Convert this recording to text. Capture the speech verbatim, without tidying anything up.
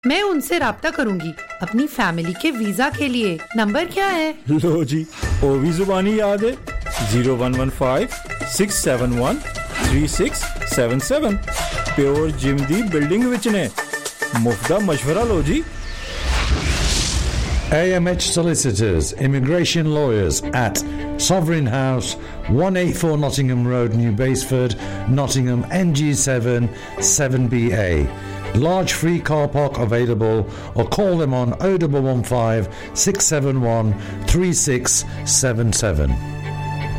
मैं उनसे राब्ता करूंगी अपनी फैमिली के वीजा के लिए। नंबर क्या है? लो जी, ओ भी जुबानी याद है। zero one one five six seven one three six seven seven। Pure gym दी बिल्डिंग विच ने मुफ्त मशवरा लो जी। A M H Solicitors, Immigration Lawyers at Sovereign House, one eighty-four Nottingham Road, New Basford, Nottingham, N G seven seven B A. Large free car park available, or call them on oh one one five six seven one three six seven seven.